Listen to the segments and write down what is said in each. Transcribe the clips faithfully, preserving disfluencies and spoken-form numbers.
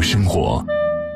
生活。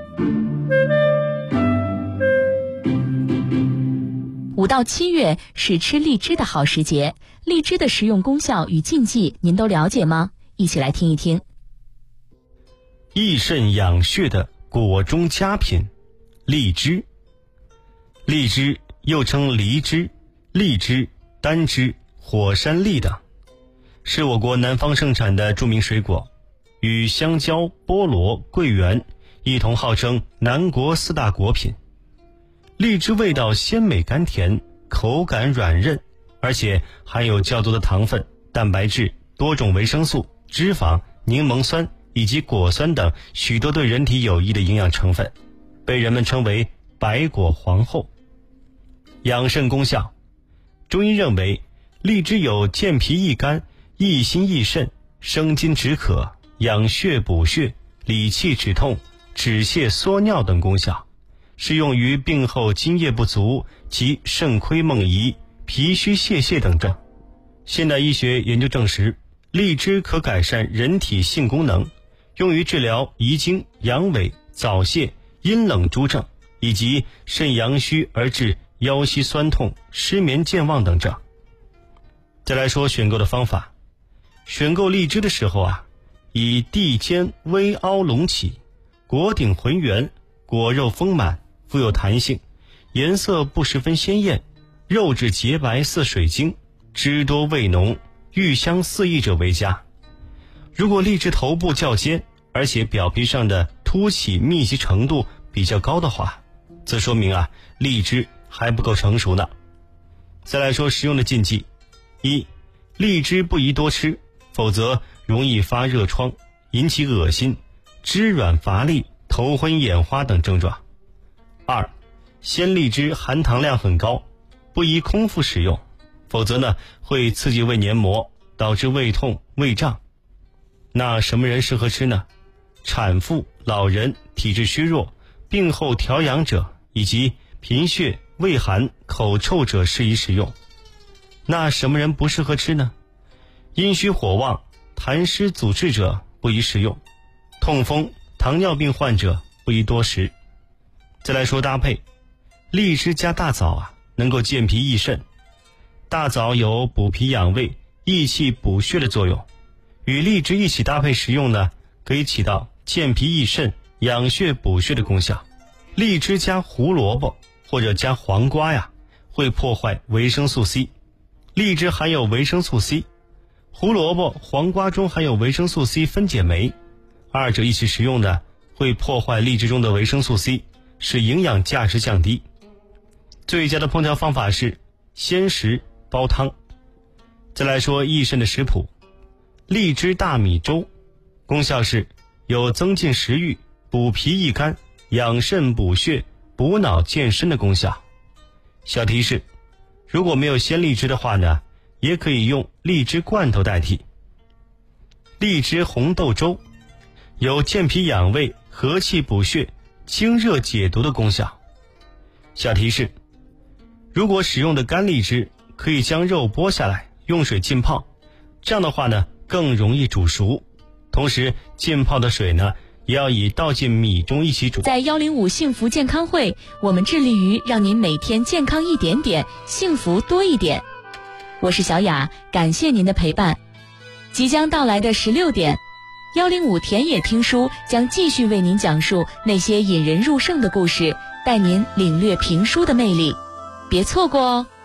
五到七月是吃荔枝的好时节，荔枝的食用功效与禁忌您都了解吗？一起来听一听。 益肾养血的果中佳品，荔枝。荔枝又称梨枝、荔枝、丹枝、火山荔等，是我国南方盛产的著名水果，与香蕉、菠萝、桂圆一同号称南国四大果品。荔枝味道鲜美甘甜，口感软韧，而且含有较多的糖分、蛋白质、多种维生素、脂肪、柠檬酸以及果酸等许多对人体有益的营养成分，被人们称为百果皇后。养肾功效，中医认为荔枝有健脾益肝、益心益肾、生津止渴、养血补血、理气止痛、止泻缩尿等功效，适用于病后津液不足及肾亏梦遗、脾虚泄泻等症。现代医学研究证实，荔枝可改善人体性功能，用于治疗遗精、阳痿、早泄、阴冷诸症，以及肾阳虚而致腰膝酸痛、失眠健忘等症。再来说选购的方法，选购荔枝的时候啊，以地尖微凹隆起，果顶浑圆，果肉丰满，富有弹性，颜色不十分鲜艳，肉质洁白似水晶，汁多味浓，玉香四溢者为佳。如果荔枝头部较尖，而且表皮上的凸起密集程度比较高的话，则说明啊荔枝还不够成熟呢。再来说食用的禁忌：一、荔枝不宜多吃，否则容易发热疮，引起恶心、肢软乏力、头昏眼花等症状。二、鲜荔枝含糖量很高，不宜空腹食用，否则呢会刺激胃黏膜，导致胃痛、胃胀。那什么人适合吃呢？产妇、老人、体质虚弱、病后调养者以及贫血、胃寒、口臭者适宜食用。那什么人不适合吃呢？阴虚火旺、痰湿阻滞者不宜食用，痛风、糖尿病患者不宜多食。再来说搭配，荔枝加大枣啊，能够健脾益肾。大枣有补脾养胃、益气补血的作用，与荔枝一起搭配食用呢，可以起到健脾益肾、养血补血的功效。荔枝加胡萝卜或者加黄瓜呀，会破坏维生素 C。荔枝含有维生素 C， 胡萝卜、黄瓜中含有维生素 C 分解酶，二者一起食用呢，会破坏荔枝中的维生素 C， 使营养价值降低。最佳的烹调方法是鲜食煲汤。再来说益肾的食谱，荔枝大米粥，功效是有增进食欲、补脾益肝、养肾补血、补脑健身的功效。小提示，如果没有鲜荔枝的话呢，也可以用荔枝罐头代替。荔枝红豆粥有健脾养胃、和气补血、清热解毒的功效。小提示，如果使用的干荔枝，可以将肉剥下来用水浸泡，这样的话呢更容易煮熟，同时浸泡的水呢也要以倒进米中一起煮。 在一零五幸福健康会，我们致力于让您每天健康一点点，幸福多一点。我是小雅，感谢您的陪伴。即将到来的十六点，一零五田野听书将继续为您讲述那些引人入胜的故事，带您领略评书的魅力，别错过哦。